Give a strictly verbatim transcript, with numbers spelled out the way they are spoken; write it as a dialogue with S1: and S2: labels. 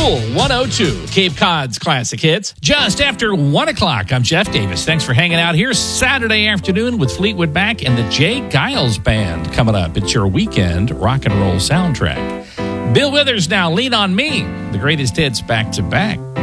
S1: Cool one oh two, Cape Cod's classic hits. Just after one o'clock, I'm Jeff Davis. Thanks for hanging out here Saturday afternoon with Fleetwood Mac and the Jay Giles Band coming up. It's your weekend rock and roll soundtrack. Bill Withers now, Lean on Me. The greatest hits back to back.